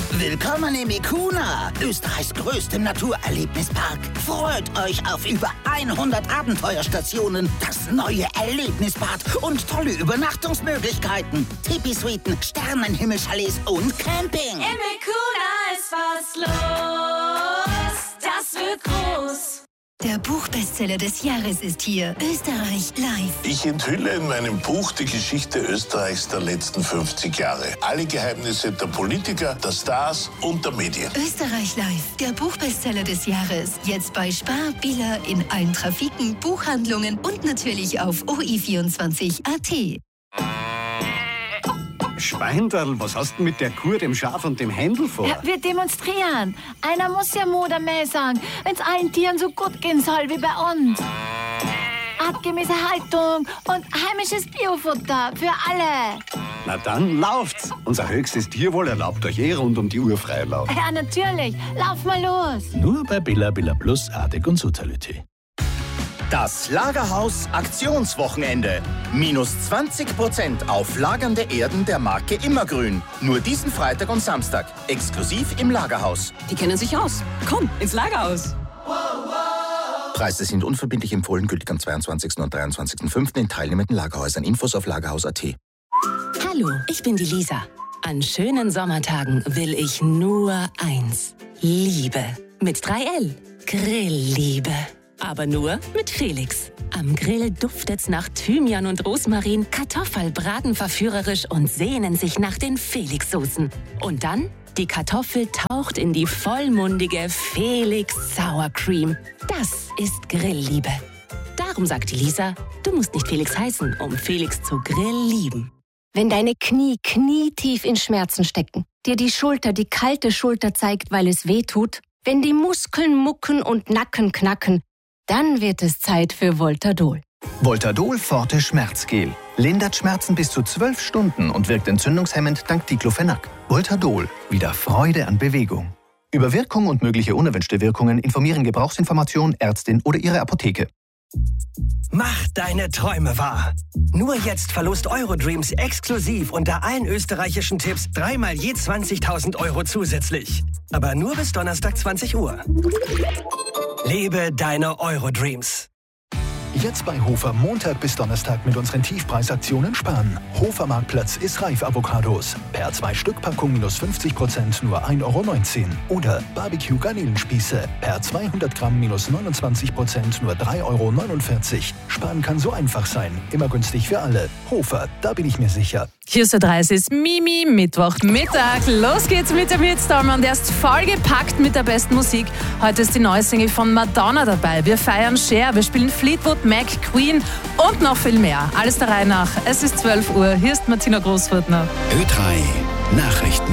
Willkommen im Ikuna, Österreichs größtem Naturerlebnispark. Freut euch auf über 100 Abenteuerstationen, das neue Erlebnisbad und tolle Übernachtungsmöglichkeiten. Tipi-Suiten, Sternenhimmelchalets und Camping. Im Ikuna ist was los, das wird groß. Der Buchbestseller des Jahres ist hier. Österreich live. Ich enthülle in meinem Buch die Geschichte Österreichs der letzten 50 Jahre. Alle Geheimnisse der Politiker, der Stars und der Medien. Österreich live. Der Buchbestseller des Jahres. Jetzt bei Spar, Billa, in allen Trafiken, Buchhandlungen und natürlich auf OI24.at. Schweinderl, was hast du mit der Kuh, dem Schaf und dem Händel vor? Ja, wir demonstrieren. Einer muss ja Mutter mehr sagen, wenn es allen Tieren so gut gehen soll wie bei uns. Artgemäße Haltung und heimisches Biofutter für alle. Na dann lauft's. Unser höchstes Tierwohl erlaubt euch rund um die Uhr Freilauf. Ja, natürlich. Lauf mal los. Nur bei Billa Plus, Artig und Sutality. Das Lagerhaus Aktionswochenende. Minus 20% auf lagernde Erden der Marke Immergrün. Nur diesen Freitag und Samstag. Exklusiv im Lagerhaus. Die kennen sich aus. Komm, ins Lagerhaus. Preise sind unverbindlich empfohlen, gültig am 22. und 23.05. in teilnehmenden Lagerhäusern. Infos auf lagerhaus.at. Hallo, ich bin die Lisa. An schönen Sommertagen will ich nur eins. Liebe. Mit 3L. Grillliebe. Aber nur mit Felix. Am Grill duftet's nach Thymian und Rosmarin, Kartoffelbraten verführerisch und sehnen sich nach den Felix-Soßen. Und dann, die Kartoffel taucht in die vollmundige Felix Sour Cream. Das ist Grillliebe. Darum sagt die Lisa, du musst nicht Felix heißen, um Felix zu Grill-lieben. Wenn deine Knie knietief in Schmerzen stecken, dir die Schulter die kalte Schulter zeigt, weil es weh tut, wenn die Muskeln mucken und Nacken knacken, dann wird es Zeit für Voltadol. Voltadol Forte Schmerzgel. Lindert Schmerzen bis zu 12 Stunden und wirkt entzündungshemmend dank Diclofenac. Voltadol. Wieder Freude an Bewegung. Über Wirkung und mögliche unerwünschte Wirkungen informieren Gebrauchsinformation, Ärztin oder Ihre Apotheke. Mach deine Träume wahr. Nur jetzt verlost Eurodreams exklusiv unter allen österreichischen Tipps 3-mal je 20.000 Euro zusätzlich. Aber nur bis Donnerstag 20 Uhr. Lebe deine Eurodreams. Jetzt bei Hofer Montag bis Donnerstag mit unseren Tiefpreisaktionen sparen. Hofer Marktplatz ist reif Avocados. Per 2-Stück-Packung minus 50% nur 1,19 € Oder Barbecue Garnelenspieße. Per 200 Gramm minus 29% nur 3,49 €. Sparen kann so einfach sein. Immer günstig für alle. Hofer, da bin ich mir sicher. Hier ist der 30. Mimi, Mittwochmittag. Los geht's mit dem Hitstorm und der ist vollgepackt mit der besten Musik. Heute ist die neue Single von Madonna dabei. Wir feiern Cher, wir spielen Fleetwood Mac, Queen und noch viel mehr. Alles der Reihe nach. Es ist 12 Uhr. Hier ist Martina Großfurtner. Ö3 Nachrichten.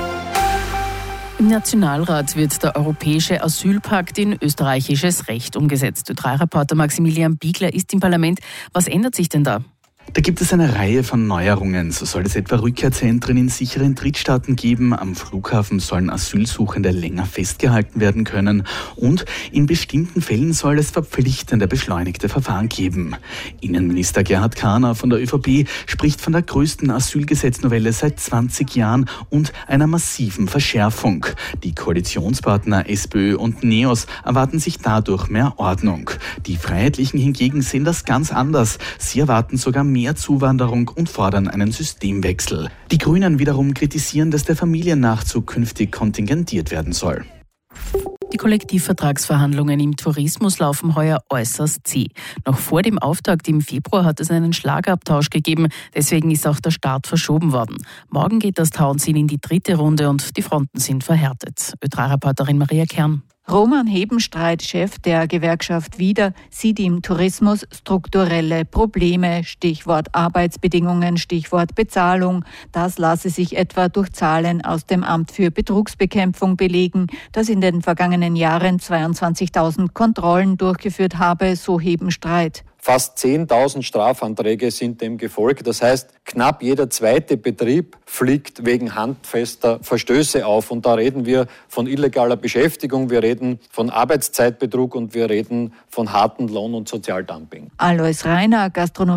Im Nationalrat wird der Europäische Asylpakt in österreichisches Recht umgesetzt. Ö3-Reporter Maximilian Biegler ist im Parlament. Was ändert sich denn da? Da gibt es eine Reihe von Neuerungen. So soll es etwa Rückkehrzentren in sicheren Drittstaaten geben. Am Flughafen sollen Asylsuchende länger festgehalten werden können. Und in bestimmten Fällen soll es verpflichtende beschleunigte Verfahren geben. Innenminister Gerhard Kahner von der ÖVP spricht von der größten Asylgesetznovelle seit 20 Jahren und einer massiven Verschärfung. Die Koalitionspartner SPÖ und NEOS erwarten sich dadurch mehr Ordnung. Die Freiheitlichen hingegen sehen das ganz anders. Sie erwarten sogar mehr Zuwanderung und fordern einen Systemwechsel. Die Grünen wiederum kritisieren, dass der Familiennachzug künftig kontingentiert werden soll. Die Kollektivvertragsverhandlungen im Tourismus laufen heuer äußerst zäh. Noch vor dem Auftakt im Februar hat es einen Schlagabtausch gegeben. Deswegen ist auch der Start verschoben worden. Morgen geht das Tauziehen in die 3. Runde und die Fronten sind verhärtet. Ö3-Reporterin Maria Kern. Roman Hebenstreit, Chef der Gewerkschaft Wieder, sieht im Tourismus strukturelle Probleme. Stichwort Arbeitsbedingungen, Stichwort Bezahlung. Das lasse sich etwa durch Zahlen aus dem Amt für Betrugsbekämpfung belegen, das in den vergangenen Jahren 22.000 Kontrollen durchgeführt habe, so Hebenstreit. Fast 10.000 Strafanträge sind dem gefolgt. Das heißt, knapp jeder zweite Betrieb fliegt wegen handfester Verstöße auf. Und da reden wir von illegaler Beschäftigung, wir reden von Arbeitszeitbetrug und wir reden von hartem Lohn- und Sozialdumping. Alois Reiner,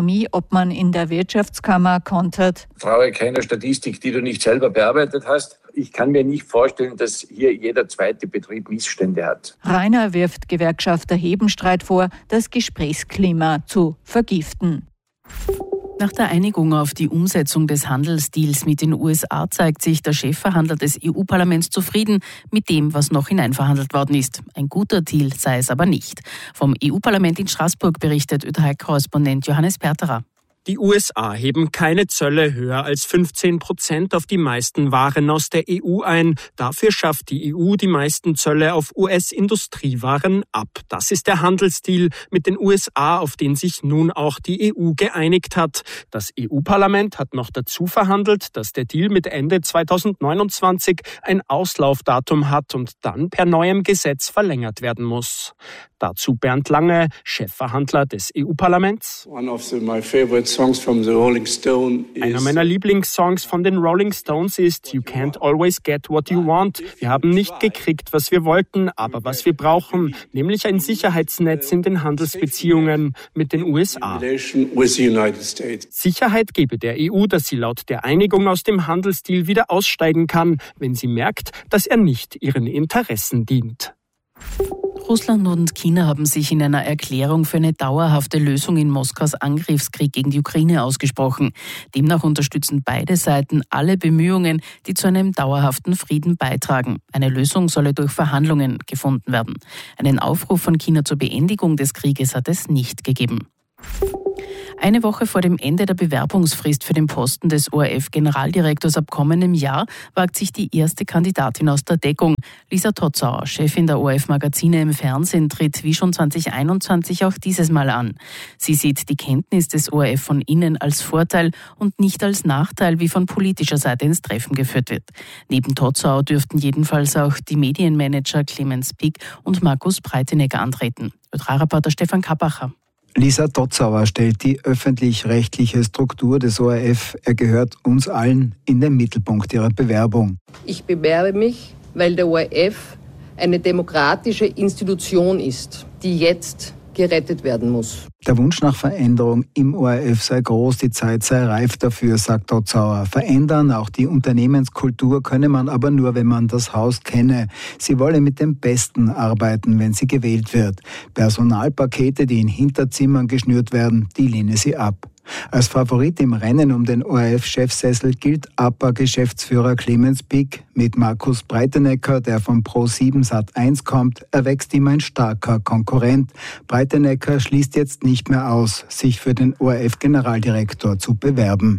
Gastronomie-Obmann in der Wirtschaftskammer, kontert: Traue keiner Statistik, die du nicht selber bearbeitet hast. ich kann mir nicht vorstellen, dass hier jeder zweite Betrieb Missstände hat. Rainer wirft Gewerkschafter Hebenstreit vor, das Gesprächsklima zu vergiften. Nach der Einigung auf die Umsetzung des Handelsdeals mit den USA zeigt sich der Chefverhandler des EU-Parlaments zufrieden mit dem, was noch hineinverhandelt worden ist. Ein guter Deal sei es aber nicht. Vom EU-Parlament in Straßburg berichtet ÖTH-Korrespondent Johannes Perterer. Die USA heben keine Zölle höher als 15% auf die meisten Waren aus der EU ein. Dafür schafft die EU die meisten Zölle auf US-Industriewaren ab. Das ist der Handelsdeal mit den USA, auf den sich nun auch die EU geeinigt hat. Das EU-Parlament hat noch dazu verhandelt, dass der Deal mit Ende 2029 ein Auslaufdatum hat und dann per neuem Gesetz verlängert werden muss. Dazu Bernd Lange, Chefverhandler des EU-Parlaments. Einer meiner Lieblingssongs von den Rolling Stones ist You Can't Always Get What You Want. Wir haben nicht gekriegt, was wir wollten, aber was wir brauchen, nämlich ein Sicherheitsnetz in den Handelsbeziehungen mit den USA. Sicherheit gebe der EU, dass sie laut der Einigung aus dem Handelsdeal wieder aussteigen kann, wenn sie merkt, dass er nicht ihren Interessen dient. Russland und China haben sich in einer Erklärung für eine dauerhafte Lösung in Moskaus Angriffskrieg gegen die Ukraine ausgesprochen. Demnach unterstützen beide Seiten alle Bemühungen, die zu einem dauerhaften Frieden beitragen. Eine Lösung solle durch Verhandlungen gefunden werden. Einen Aufruf von China zur Beendigung des Krieges hat es nicht gegeben. Eine Woche vor dem Ende der Bewerbungsfrist für den Posten des ORF-Generaldirektors ab kommendem Jahr wagt sich die erste Kandidatin aus der Deckung. Lisa Totzauer, Chefin der ORF-Magazine im Fernsehen, tritt wie schon 2021 auch dieses Mal an. Sie sieht die Kenntnis des ORF von innen als Vorteil und nicht als Nachteil, wie von politischer Seite ins Treffen geführt wird. Neben Totzauer dürften jedenfalls auch die Medienmanager Clemens Pick und Markus Breitenegger antreten. ÖTRA-Reporter Stefan Kappacher. Lisa Totzauer stellt die öffentlich-rechtliche Struktur des ORF. Er gehört uns allen in den Mittelpunkt ihrer Bewerbung. Ich bewerbe mich, weil der ORF eine demokratische Institution ist, die jetzt gerettet werden muss. Der Wunsch nach Veränderung im ORF sei groß, die Zeit sei reif dafür, sagt Totzauer. Verändern, auch die Unternehmenskultur, könne man aber nur, wenn man das Haus kenne. Sie wolle mit dem Besten arbeiten, wenn sie gewählt wird. Personalpakete, die in Hinterzimmern geschnürt werden, die lehne sie ab. Als Favorit im Rennen um den ORF-Chefsessel gilt APA-Geschäftsführer Clemens Pick. Mit Markus Breitenegger, der von Pro7 Sat1 kommt, erwächst ihm ein starker Konkurrent. Breitenegger schließt jetzt nicht mehr aus, sich für den ORF-Generaldirektor zu bewerben.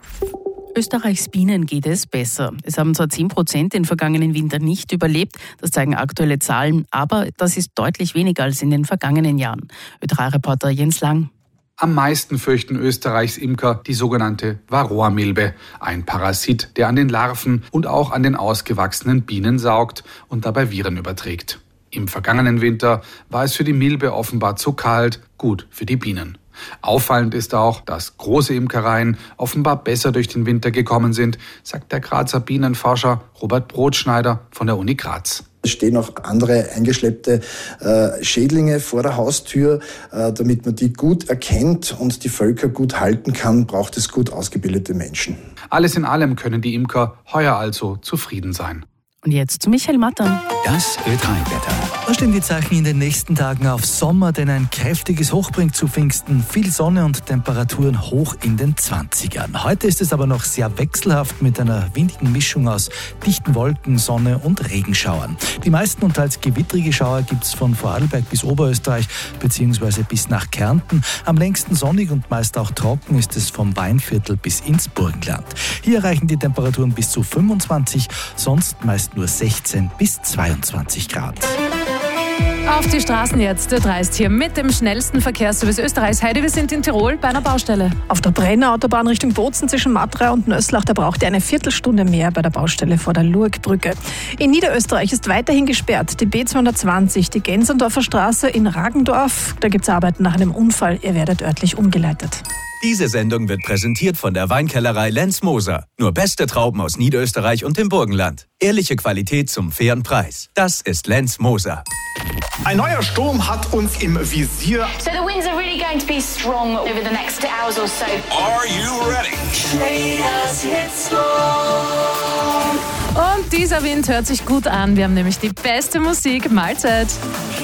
Österreichs Bienen geht es besser. Es haben zwar 10% den vergangenen Winter nicht überlebt, das zeigen aktuelle Zahlen, aber das ist deutlich weniger als in den vergangenen Jahren. ÖTRA-Reporter Jens Lang. Am meisten fürchten Österreichs Imker die sogenannte Varroamilbe, ein Parasit, der an den Larven und auch an den ausgewachsenen Bienen saugt und dabei Viren überträgt. Im vergangenen Winter war es für die Milbe offenbar zu kalt, gut für die Bienen. Auffallend ist auch, dass große Imkereien offenbar besser durch den Winter gekommen sind, sagt der Grazer Bienenforscher Robert Brotschneider von der Uni Graz. Es stehen auch andere eingeschleppte Schädlinge vor der Haustür. Damit man die gut erkennt und die Völker gut halten kann, braucht es gut ausgebildete Menschen. Alles in allem können die Imker heuer also zufrieden sein. Und jetzt zu Michael Mattern. Das Ö3-Wetter. Da stehen die Zeichen in den nächsten Tagen auf Sommer, denn ein kräftiges Hoch bringt zu Pfingsten viel Sonne und Temperaturen hoch in den 20ern. Heute ist es aber noch sehr wechselhaft mit einer windigen Mischung aus dichten Wolken, Sonne und Regenschauern. Die meisten und teils gewittrige Schauer gibt es von Vorarlberg bis Oberösterreich bzw. bis nach Kärnten. Am längsten sonnig und meist auch trocken ist es vom Weinviertel bis ins Burgenland. Hier erreichen die Temperaturen bis zu 25, sonst meist nur 16 bis 22 Grad. Auf die Straßen jetzt. Der Dreist hier mit dem schnellsten Verkehrsservice Österreichs. Heidi, wir sind in Tirol bei einer Baustelle. Auf der Brenner Autobahn Richtung Bozen zwischen Matra und Nöslach, da braucht ihr eine Viertelstunde mehr bei der Baustelle vor der Lurgbrücke. In Niederösterreich ist weiterhin gesperrt die B220, die Gensendorfer Straße in Ragendorf. Da gibt es Arbeiten nach einem Unfall. Ihr werdet örtlich umgeleitet. Diese Sendung wird präsentiert von der Weinkellerei Lenz Moser. Nur beste Trauben aus Niederösterreich und dem Burgenland. Ehrliche Qualität zum fairen Preis. Das ist Lenz Moser. Ein neuer Sturm hat uns im Visier. So the winds are really going to be strong over the next hours or so. Are you ready? Traders hit storm. Und dieser Wind hört sich gut an. Wir haben nämlich die beste Musik. Mahlzeit.